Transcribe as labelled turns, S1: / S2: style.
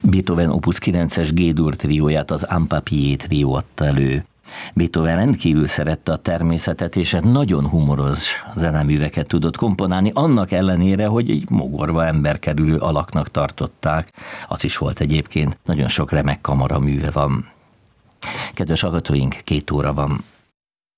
S1: Beethoven Opus 9-es G-dur trióját, az Un Papier trió adta elő. Beethoven rendkívül szerette a természetet, és nagyon humoros zeneműveket tudott komponálni, annak ellenére, hogy egy mogorva emberkerülő alaknak tartották. Az is volt egyébként, nagyon sok remek kamaraműve van. Kedves hallgatóink, 2 óra van.